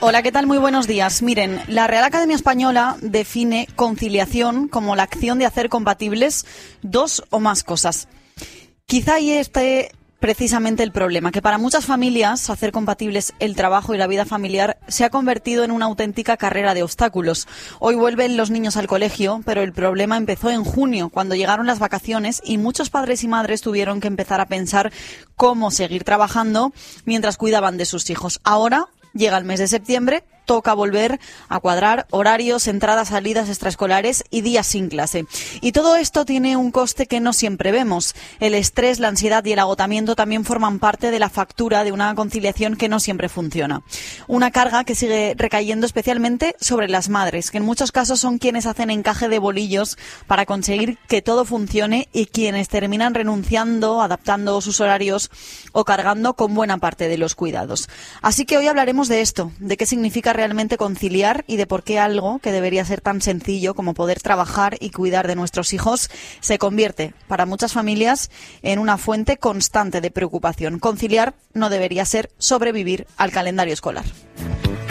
Hola, ¿qué tal? Muy buenos días. Miren, la Real Academia Española define conciliación como la acción de hacer compatibles dos o más cosas. Quizá ahí esté precisamente el problema, que para muchas familias hacer compatibles el trabajo y la vida familiar se ha convertido en una auténtica carrera de obstáculos. Hoy vuelven los niños al colegio, pero el problema empezó en junio, cuando llegaron las vacaciones y muchos padres y madres tuvieron que empezar a pensar cómo seguir trabajando mientras cuidaban de sus hijos. Ahora llega el mes de septiembre, toca volver a cuadrar horarios, entradas, salidas extraescolares y días sin clase. Y todo esto tiene un coste que no siempre vemos. El estrés, la ansiedad y el agotamiento también forman parte de la factura de una conciliación que no siempre funciona. Una carga que sigue recayendo especialmente sobre las madres, que en muchos casos son quienes hacen encaje de bolillos para conseguir que todo funcione y quienes terminan renunciando, adaptando sus horarios o cargando con buena parte de los cuidados. Así que hoy hablaremos de esto, de qué significa realmente conciliar y de por qué algo que debería ser tan sencillo como poder trabajar y cuidar de nuestros hijos se convierte para muchas familias en una fuente constante de preocupación. Conciliar no debería ser sobrevivir al calendario escolar.